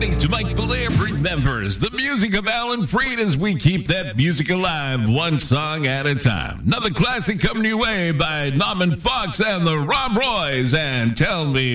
To Mike Blair remembers the music of Alan Freed as we keep that music alive one song at a time. Another classic coming your way by Norman Fox and the Rob Roys, and Tell Me